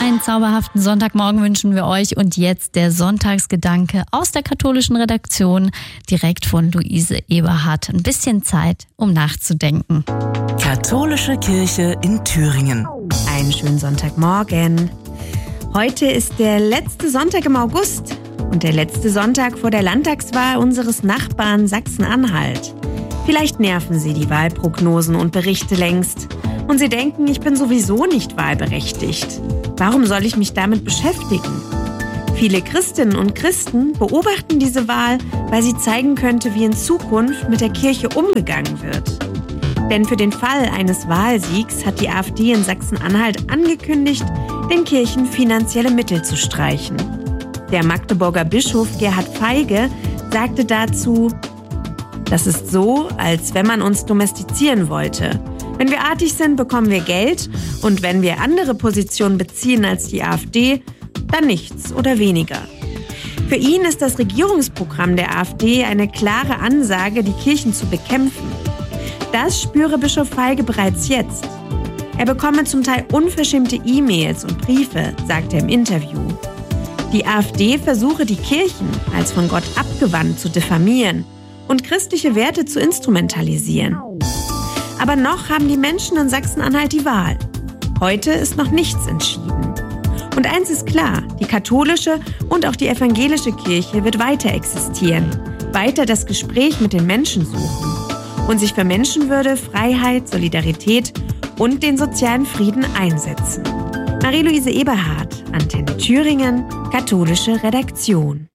Einen zauberhaften Sonntagmorgen wünschen wir euch und jetzt der Sonntagsgedanke aus der katholischen Redaktion, direkt von Luise Eberhardt. Ein bisschen Zeit, um nachzudenken. Katholische Kirche in Thüringen. Einen schönen Sonntagmorgen. Heute ist der letzte Sonntag im August und der letzte Sonntag vor der Landtagswahl unseres Nachbarn Sachsen-Anhalt. Vielleicht nerven Sie die Wahlprognosen und Berichte längst. Und Sie denken, ich bin sowieso nicht wahlberechtigt. Warum soll ich mich damit beschäftigen? Viele Christinnen und Christen beobachten diese Wahl, weil sie zeigen könnte, wie in Zukunft mit der Kirche umgegangen wird. Denn für den Fall eines Wahlsiegs hat die AfD in Sachsen-Anhalt angekündigt, den Kirchen finanzielle Mittel zu streichen. Der Magdeburger Bischof Gerhard Feige sagte dazu: Das ist so, als wenn man uns domestizieren wollte. Wenn wir artig sind, bekommen wir Geld und wenn wir andere Positionen beziehen als die AfD, dann nichts oder weniger. Für ihn ist das Regierungsprogramm der AfD eine klare Ansage, die Kirchen zu bekämpfen. Das spüre Bischof Feige bereits jetzt. Er bekomme zum Teil unverschämte E-Mails und Briefe, sagt er im Interview. Die AfD versuche, die Kirchen als von Gott abgewandt zu diffamieren und christliche Werte zu instrumentalisieren. Aber noch haben die Menschen in Sachsen-Anhalt die Wahl. Heute ist noch nichts entschieden. Und eins ist klar, die katholische und auch die evangelische Kirche wird weiter existieren, weiter das Gespräch mit den Menschen suchen und sich für Menschenwürde, Freiheit, Solidarität und den sozialen Frieden einsetzen. Marie-Luise Eberhardt, Antenne Thüringen, katholische Redaktion.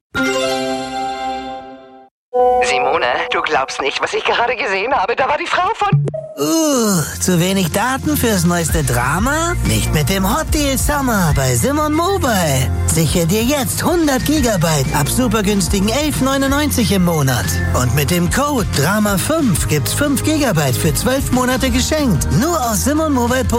Simone, du glaubst nicht, was ich gerade gesehen habe. Da war die Frau von... Zu wenig Daten fürs neueste Drama? Nicht mit dem Hot Deal Summer bei Simon Mobile. Sichere dir jetzt 100 Gigabyte ab super günstigen 11,99 im Monat. Und mit dem Code DRAMA5 gibt's 5 Gigabyte für 12 Monate geschenkt. Nur aus simonmobile.de.